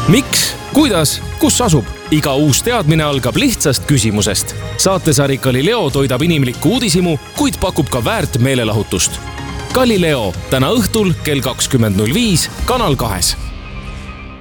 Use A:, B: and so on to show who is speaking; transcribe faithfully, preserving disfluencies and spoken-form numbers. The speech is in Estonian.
A: Miks, kuidas, kus asub? Iga uus teadmine algab lihtsast küsimusest. Saatesari Galileo toidab inimlikku uudishimu, kuid pakub ka väärt meelelahutust. Galileo täna õhtul kell kakskümmend null viis Kanal kahes.